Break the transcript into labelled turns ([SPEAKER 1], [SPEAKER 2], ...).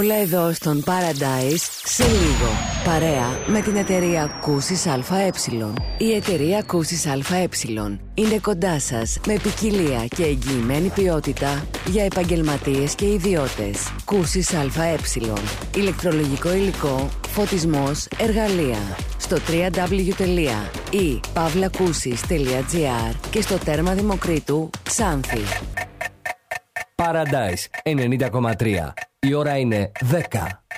[SPEAKER 1] Όλα εδώ στον Paradise σε λίγο. Παρέα με την εταιρεία Κούσης ΑΕ. Η εταιρεία Κούσης ΑΕ είναι κοντά σας με ποικιλία και εγγυημένη ποιότητα για επαγγελματίες και ιδιώτες. Κούσης ΑΕ. Ηλεκτρολογικό υλικό, φωτισμός, εργαλεία. Στο www.pavlakusis.gr και στο τέρμα Δημοκρίτου Ξάνθη.
[SPEAKER 2] Paradise 90,3. Η ώρα είναι 10.